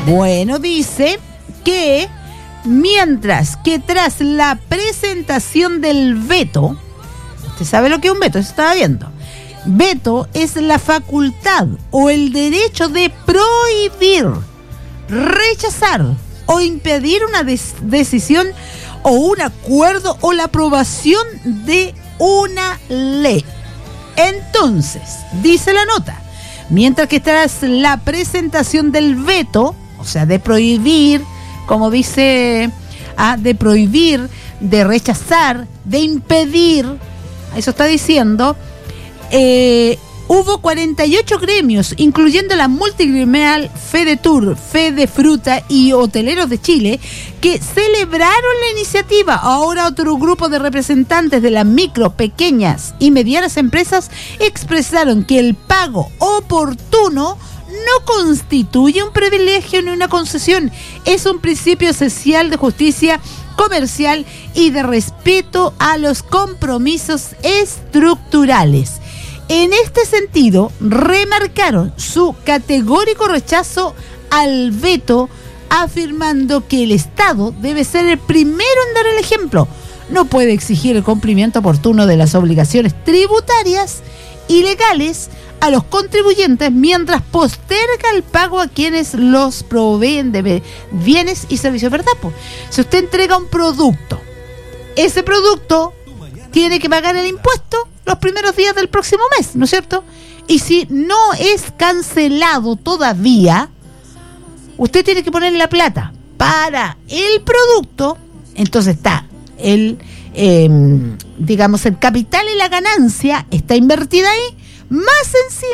Bueno, dice que mientras que tras la presentación del veto, ¿usted sabe lo que es un veto? Eso estaba viendo. Veto es la facultad o el derecho de prohibir, rechazar o impedir una decisión o un acuerdo o la aprobación de una ley. Entonces, dice la nota, mientras que tras la presentación del veto, o sea, de prohibir, como dice, de prohibir, de rechazar, de impedir, eso está diciendo, hubo 48 gremios, incluyendo la multigremial FEDETUR, FEDEFruta y Hoteleros de Chile, que celebraron la iniciativa. Ahora otro grupo de representantes de las micro, pequeñas y medianas empresas expresaron que el pago oportuno no constituye un privilegio ni una concesión, es un principio esencial de justicia comercial y de respeto a los compromisos estructurales. En este sentido, remarcaron su categórico rechazo al veto, afirmando que el Estado debe ser el primero en dar el ejemplo. No puede exigir el cumplimiento oportuno de las obligaciones tributarias y legales a los contribuyentes mientras posterga el pago a quienes los proveen de bienes y servicios, ¿verdad? Si usted entrega un producto, ese producto tiene que pagar el impuesto los primeros días del próximo mes, ¿no es cierto? Y si no es cancelado todavía, usted tiene que poner la plata para el producto. Entonces está el capital y la ganancia está invertida ahí, más encima